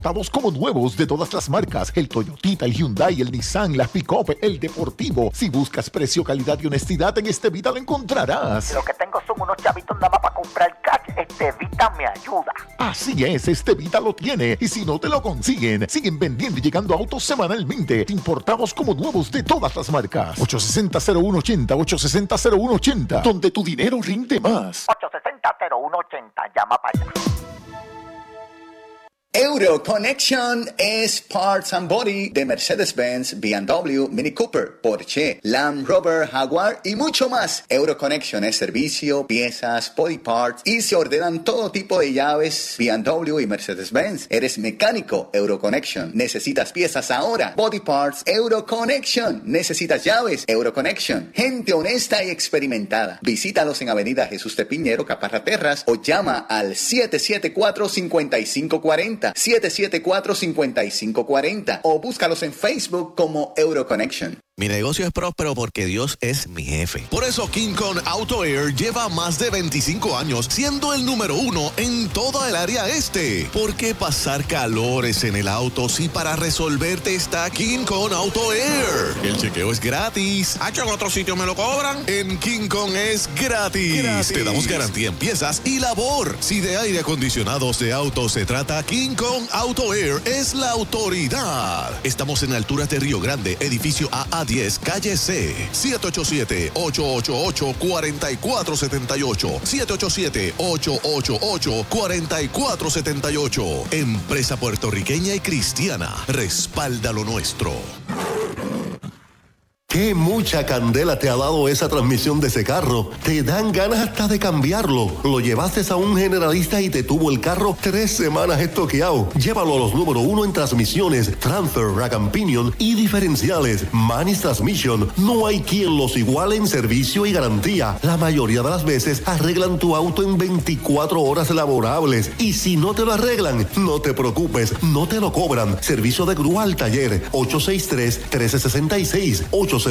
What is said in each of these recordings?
Estamos como nuevos de todas las marcas, el Toyotita, el Hyundai, el Nissan, la Pick-Up, el Deportivo. Si buscas precio, calidad y honestidad, en Estevita lo encontrarás. Lo que tengo son unos chavitos nada más para comprar cash. Estevita me ayuda. Así es, Estevita lo tiene. Y si no te lo consiguen, siguen vendiendo y llegando autos semanalmente. Te importamos como nuevos de todas las marcas. 860-0180, 860-0180, donde tu dinero rinde más. 860-0180, llama para allá. Euro Connection es Parts and Body de Mercedes-Benz, BMW, Mini Cooper, Porsche, Land Rover, Jaguar y mucho más. Euro Connection es servicio, piezas, body parts y se ordenan todo tipo de llaves BMW y Mercedes-Benz. Eres mecánico, Euro Connection. Necesitas piezas ahora, body parts, Euro Connection. Necesitas llaves, Euro Connection. Gente honesta y experimentada. Visítalos en Avenida Jesús de Piñero, Caparra Terras o llama al 774-5540. 774-5540 o búscalos en Facebook como Euroconnection. Mi negocio es próspero porque Dios es mi jefe. Por eso King Kong Auto Air lleva más de 25 años siendo el número 1 en toda el área este. ¿Por qué pasar calores en el auto si para resolverte está King Kong Auto Air? El chequeo es gratis. ¿En otro sitio me lo cobran? En King Kong es gratis. Te damos garantía en piezas y labor. Si de aire acondicionados de autos se trata, King Kong Auto Air es la autoridad. Estamos en alturas de Río Grande, edificio AA10, calle C. 787-888-4478. 787-888-4478. Empresa puertorriqueña y cristiana. Respalda lo nuestro. ¡Qué mucha candela te ha dado esa transmisión de ese carro! Te dan ganas hasta de cambiarlo. Lo llevaste a un generalista y te tuvo el carro 3 semanas estoqueado. Llévalo a los número 1 en transmisiones, transfer, rack and pinion y diferenciales. Manis Transmission. No hay quien los iguale en servicio y garantía. La mayoría de las veces arreglan tu auto en 24 horas laborables. Y si no te lo arreglan, no te preocupes, no te lo cobran. Servicio de grúa al taller. 863-1366.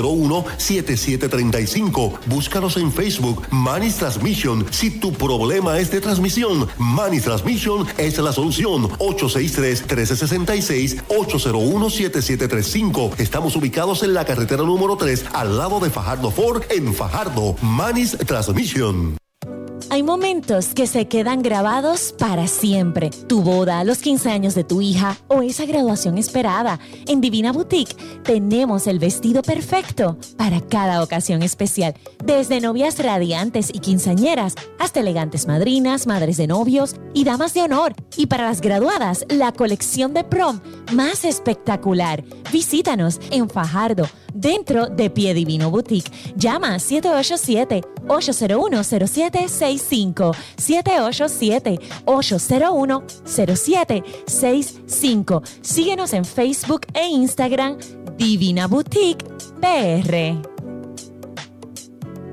801-7735. Búscanos en Facebook, Manis Transmission. Si tu problema es de transmisión, Manis Transmission es la solución. 863-1366, 801-7735. Estamos ubicados en la carretera número 3, al lado de Fajardo Ford, en Fajardo. Manis Transmission. Hay momentos que se quedan grabados para siempre. Tu boda, los 15 años de tu hija o esa graduación esperada. En Divina Boutique tenemos el vestido perfecto para cada ocasión especial. Desde novias radiantes y quinceañeras hasta elegantes madrinas, madres de novios y damas de honor. Y para las graduadas, la colección de prom más espectacular. Visítanos en Fajardo, dentro de Pie Divino Boutique. Llama 787-801-0765. 787-801-0765. Síguenos en Facebook e Instagram, Divina Boutique PR.